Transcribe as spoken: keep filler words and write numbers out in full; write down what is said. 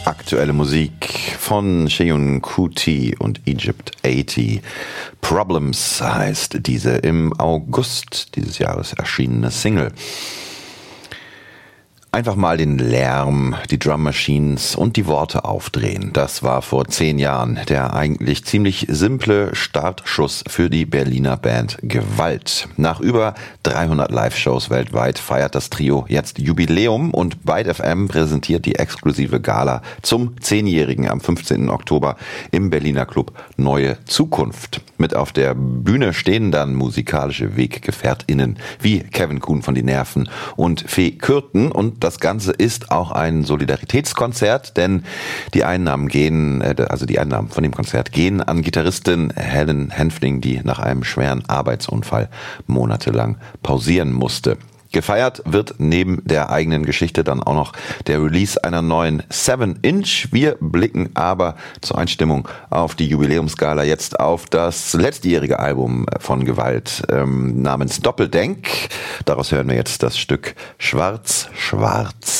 Aktuelle Musik von Seun Kuti und Egypt achtzig. Problems heißt diese im August dieses Jahres erschienene Single. Einfach mal den Lärm, die Drum Machines und die Worte aufdrehen. Das war vor zehn Jahren der eigentlich ziemlich simple Startschuss für die Berliner Band Gewalt. Nach über dreihundert Live-Shows weltweit feiert das Trio jetzt Jubiläum und Byte F M präsentiert die exklusive Gala zum Zehnjährigen am fünfzehnten Oktober im Berliner Club Neue Zukunft. Mit auf der Bühne stehen dann musikalische WeggefährtInnen wie Kevin Kuhn von Die Nerven und Fee Kürten, und das Ganze ist auch ein Solidaritätskonzert, denn die Einnahmen gehen, also die Einnahmen von dem Konzert gehen an Gitarristin Helen Hänfling, die nach einem schweren Arbeitsunfall monatelang pausieren musste. Gefeiert wird neben der eigenen Geschichte dann auch noch der Release einer neuen seven inch. Wir blicken aber zur Einstimmung auf die Jubiläumsgala jetzt auf das letztjährige Album von Gewalt ähm, namens Doppeldenk. Daraus hören wir jetzt das Stück Schwarz, Schwarz.